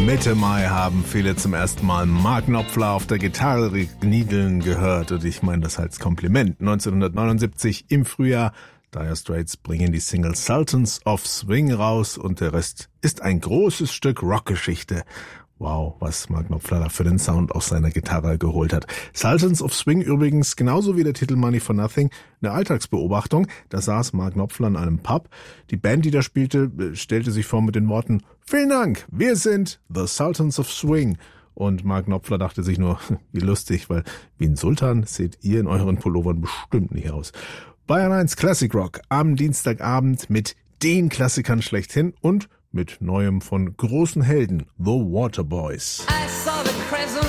Mitte Mai haben viele zum ersten Mal Mark Knopfler auf der Gitarre niedeln gehört. Und ich meine das als Kompliment. 1979 im Frühjahr. Dire Straits bringen die Single Sultans of Swing raus und der Rest ist ein großes Stück Rockgeschichte. Wow, was Mark Knopfler da für den Sound aus seiner Gitarre geholt hat. Sultans of Swing übrigens, genauso wie der Titel Money for Nothing, eine Alltagsbeobachtung. Da saß Mark Knopfler in einem Pub. Die Band, die da spielte, stellte sich vor mit den Worten: Vielen Dank, wir sind The Sultans of Swing. Und Mark Knopfler dachte sich nur, wie lustig, weil wie ein Sultan seht ihr in euren Pullovern bestimmt nicht aus. Bayern 1 Classic Rock am Dienstagabend mit den Klassikern schlechthin und mit Neuem von großen Helden, The Waterboys. I saw the crescent.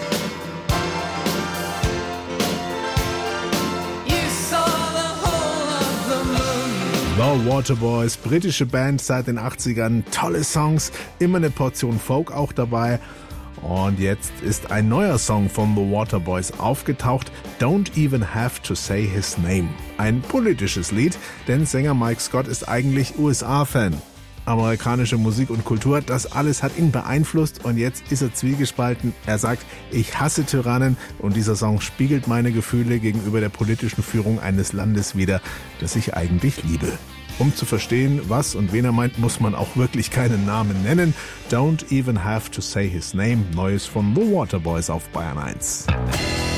You saw the whole of the moon. The Waterboys, britische Band seit den 80ern, tolle Songs, immer eine Portion Folk auch dabei. Und jetzt ist ein neuer Song von The Waterboys aufgetaucht, Don't Even Have to Say His Name. Ein politisches Lied, denn Sänger Mike Scott ist eigentlich USA-Fan. Amerikanische Musik und Kultur, das alles hat ihn beeinflusst und jetzt ist er zwiegespalten. Er sagt, ich hasse Tyrannen und dieser Song spiegelt meine Gefühle gegenüber der politischen Führung eines Landes wider, das ich eigentlich liebe. Um zu verstehen, was und wen er meint, muss man auch wirklich keinen Namen nennen. Don't Even Have to Say His Name, Neues von The Waterboys auf Bayern 1.